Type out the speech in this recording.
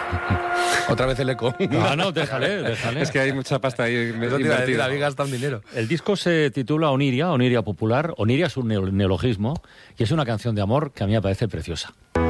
Otra vez el eco. No, déjale. Es que hay mucha pasta ahí Eso te iba a decir, habéis gastado un dinero. El disco se titula Oniria Popular. Oniria es un neologismo y es una canción de amor que a mí me parece preciosa.